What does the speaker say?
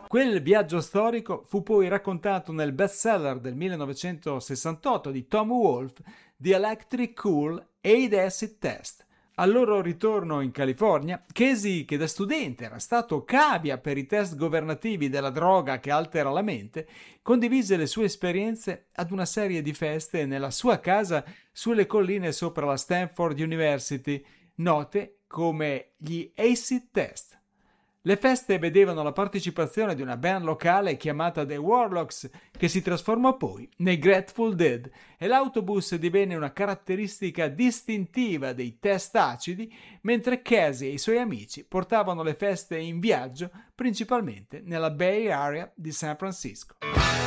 Quel viaggio storico fu poi raccontato nel bestseller del 1968 di Tom Wolfe, The Electric Cool 8 Acid Test. Al loro ritorno in California, Casey, che da studente era stato cavia per i test governativi della droga che altera la mente, condivise le sue esperienze ad una serie di feste nella sua casa sulle colline sopra la Stanford University, note come gli Acid Test. Le feste vedevano la partecipazione di una band locale chiamata The Warlocks, che si trasformò poi nei Grateful Dead, e l'autobus divenne una caratteristica distintiva dei test acidi, mentre Casey e i suoi amici portavano le feste in viaggio, principalmente nella Bay Area di San Francisco.